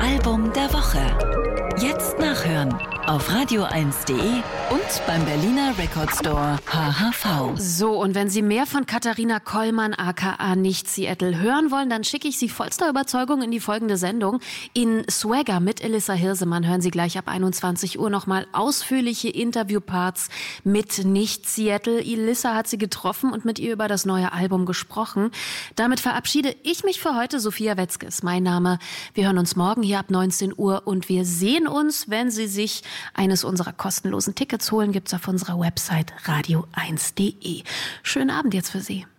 Album der Woche. Jetzt nachhören auf radio1.de und beim Berliner Record Store HHV. So, und wenn Sie mehr von Katharina Kollmann aka Nicht Seattle hören wollen, dann schicke ich Sie vollster Überzeugung in die folgende Sendung. In Swagger mit Elissa Hirsemann hören Sie gleich ab 21 Uhr nochmal ausführliche Interviewparts mit Nicht Seattle. Elissa hat sie getroffen und mit ihr über das neue Album gesprochen. Damit verabschiede ich mich für heute. Sophia Wetzke ist mein Name. Wir hören uns morgen hier ab 19 Uhr und wir sehen uns, wenn Sie sich eines unserer kostenlosen Tickets holen, gibt's auf unserer Website radio1.de. Schönen Abend jetzt für Sie.